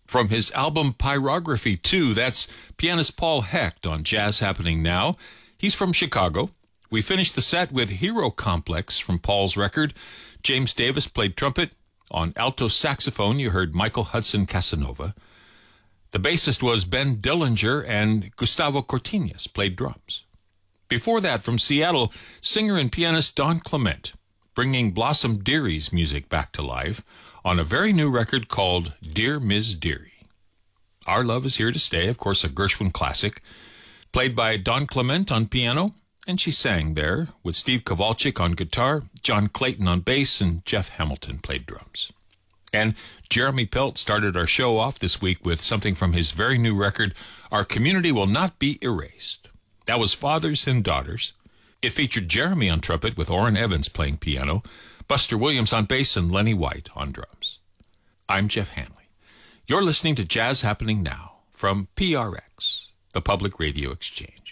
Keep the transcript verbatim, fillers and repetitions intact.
From his album Pyrography two, that's pianist Paul Hecht on Jazz Happening Now. He's from Chicago. We finished the set with Hero Complex from Paul's record. James Davis played trumpet. On alto saxophone, you heard Michael Hudson Casanova. The bassist was Ben Dillinger, and Gustavo Cortinez played drums. Before that, from Seattle, singer and pianist Don Clement, bringing Blossom Deary's music back to life on a very new record called Dear Miz Deary. Our Love Is Here to Stay, of course, a Gershwin classic, played by Don Clement on piano, and she sang there with Steve Kowalczyk on guitar, John Clayton on bass, and Jeff Hamilton played drums. And Jeremy Pelt started our show off this week with something from his very new record, Our Community Will Not Be Erased. That was Fathers and Daughters. It featured Jeremy on trumpet with Orrin Evans playing piano, Buster Williams on bass, and Lenny White on drums. I'm Jeff Hanley. You're listening to Jazz Happening Now from P R X, the Public Radio Exchange.